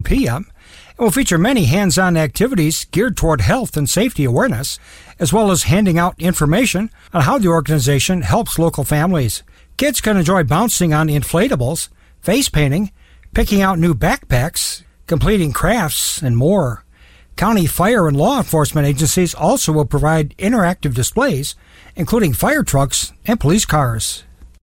p.m. It will feature many hands-on activities geared toward health and safety awareness, as well as handing out information on how the organization helps local families. Kids can enjoy bouncing on inflatables, face painting, picking out new backpacks, completing crafts, and more. County fire and law enforcement agencies also will provide interactive displays, including fire trucks and police cars.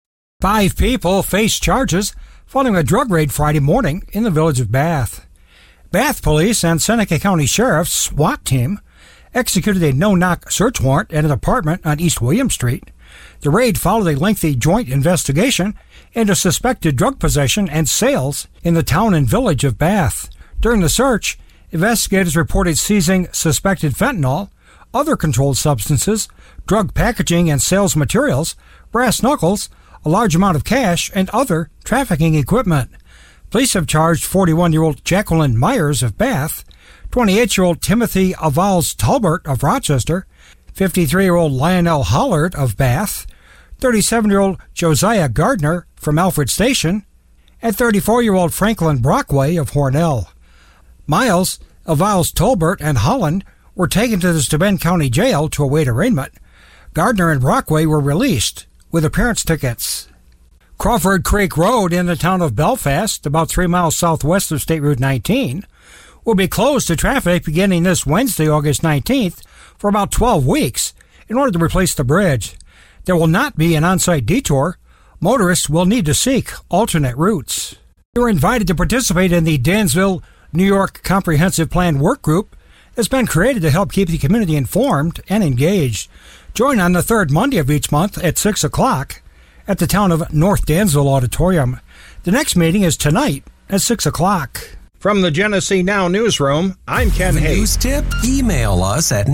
5 people face charges following a drug raid Friday morning in the village of Bath. Bath Police and Seneca County Sheriff's SWAT team executed a no-knock search warrant at an apartment on East William Street. The raid followed a lengthy joint investigation into suspected drug possession and sales in the town and village of Bath. During the search, investigators reported seizing suspected fentanyl, other controlled substances, drug packaging and sales materials, brass knuckles, a large amount of cash, and other trafficking equipment. Police have charged 41-year-old Jacqueline Myers of Bath, 28-year-old Timothy Avals Talbert of Rochester, 53-year-old Lionel Hollard of Bath, 37-year-old Josiah Gardner from Alfred Station, and 34-year-old Franklin Brockway of Hornell. Miles, Avals Talbert, and Holland were taken to the Steuben County Jail to await arraignment. Gardner and Brockway were released with appearance tickets. Crawford Creek Road in the town of Belfast, about 3 miles southwest of State Route 19, will be closed to traffic beginning this Wednesday, August 19th, for about 12 weeks in order to replace the bridge. There will not be an on-site detour. Motorists will need to seek alternate routes. You're invited to participate in the Dansville, New York Comprehensive Plan Work Group that's been created to help keep the community informed and engaged. Join on the third Monday of each month at 6 o'clock at the town of North Dansville Auditorium. The next meeting is tonight at 6 o'clock. From the Genesee Now newsroom, I'm Ken Hayes. News tip? Email us at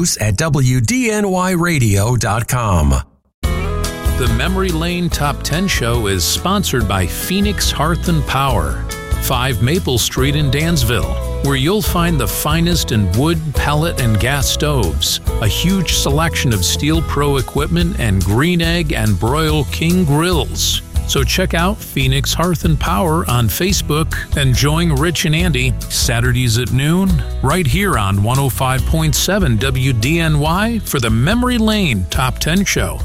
news@wdnyradio.com. The Memory Lane Top 10 Show is sponsored by Phoenix Hearth and Power, 5 Maple Street in Dansville, where you'll find the finest in wood, pellet, and gas stoves, a huge selection of Steel Pro equipment, and Green Egg and Broil King grills. So check out Phoenix Hearth and Power on Facebook and join Rich and Andy Saturdays at noon right here on 105.7 WDNY for the Memory Lane Top 10 Show.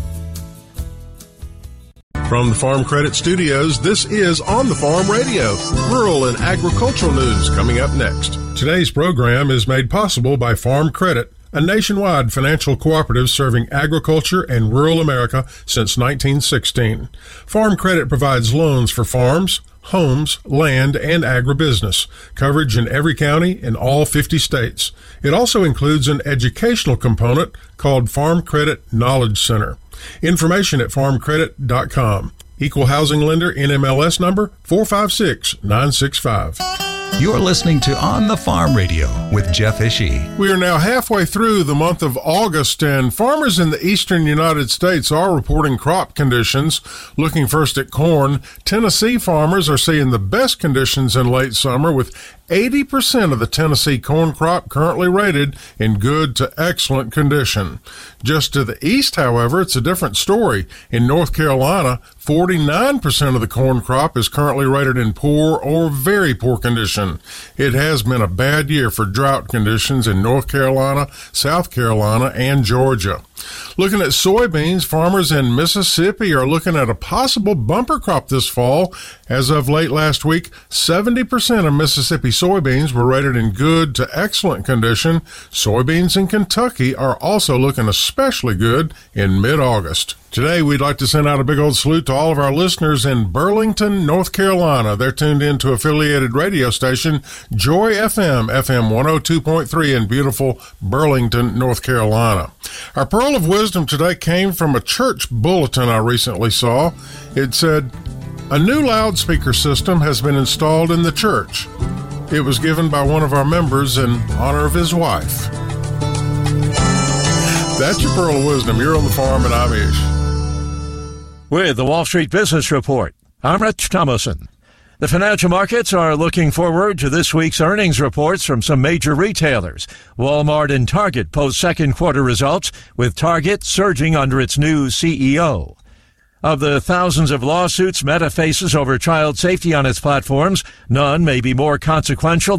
From the Farm Credit Studios, this is On the Farm Radio, rural and agricultural news coming up next. Today's program is made possible by Farm Credit, a nationwide financial cooperative serving agriculture and rural America since 1916. Farm Credit provides loans for farms, homes, land, and agribusiness, coverage in every county in all 50 states. It also includes an educational component called Farm Credit Knowledge Center. Information at farmcredit.com. Equal housing lender, NMLS number 456965. You're listening to On the Farm Radio with Jeff Ishii. We are now halfway through the month of August, and farmers in the eastern United States are reporting crop conditions. Looking first at corn, Tennessee farmers are seeing the best conditions in late summer, with 80% of the Tennessee corn crop currently rated in good to excellent condition. Just to the east, however, it's a different story. In North Carolina, 49% of the corn crop is currently rated in poor or very poor condition. It has been a bad year for drought conditions in North Carolina, South Carolina, and Georgia. Looking at soybeans, farmers in Mississippi are looking at a possible bumper crop this fall. As of late last week, 70% of Mississippi soybeans were rated in good to excellent condition. Soybeans in Kentucky are also looking especially good in mid-August. Today, we'd like to send out a big old salute to all of our listeners in Burlington, North Carolina. They're tuned in to affiliated radio station Joy FM, FM 102.3 in beautiful Burlington, North Carolina. Our Pearl of Wisdom today came from a church bulletin I recently saw. It said, "A new loudspeaker system has been installed in the church. It was given by one of our members in honor of his wife." That's your Pearl of Wisdom. You're on the farm, and I'm Ish. With the Wall Street Business Report, I'm Rich Thomason. The financial markets are looking forward to this week's earnings reports from some major retailers. Walmart and Target post second quarter results, with Target surging under its new CEO. Of the thousands of lawsuits Meta faces over child safety on its platforms, none may be more consequential